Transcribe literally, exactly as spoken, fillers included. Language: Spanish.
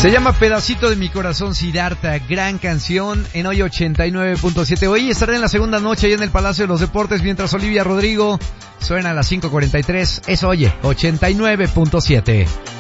Se llama Pedacito de mi corazón, Siddhartha, gran canción en hoy ochenta y nueve punto siete. Hoy estaré en la segunda noche allá en el Palacio de los Deportes mientras Olivia Rodrigo suena a las cinco cuarenta y tres. Es Oye ochenta y nueve punto siete.